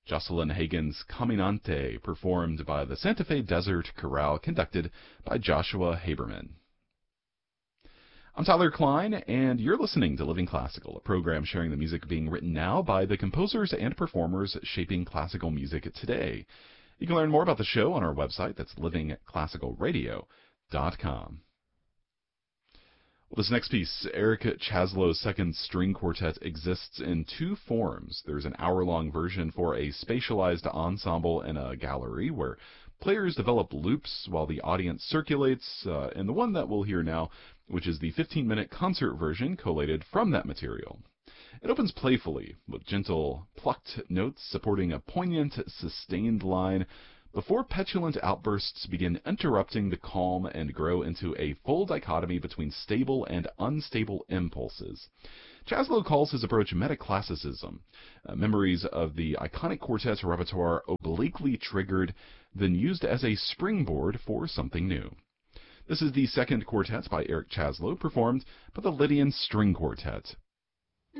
Jocelyn Hagen's Caminante, performed by the Santa Fe Desert Chorale, conducted by Joshua Haberman. I'm Tyler Klein, and you're listening to Living Classical, a program sharing the music being written now by the composers and performers shaping classical music today. You can learn more about the show on our website. That's livingclassicalradio.com. Well, this next piece, Eric Chaslow's Second String Quartet, exists in two forms. There's an hour-long version for a spatialized ensemble in a gallery where players develop loops while the audience circulates, and the one that we'll hear now, which is the 15-minute concert version collated from that material. It opens playfully, with gentle, plucked notes supporting a poignant, sustained line, before petulant outbursts begin interrupting the calm and grow into a full dichotomy between stable and unstable impulses. Chaslow calls his approach metaclassicism, memories of the iconic quartet's repertoire obliquely triggered, then used as a springboard for something new. This is the second quartet by Eric Chaslow, performed by the Lydian String Quartet.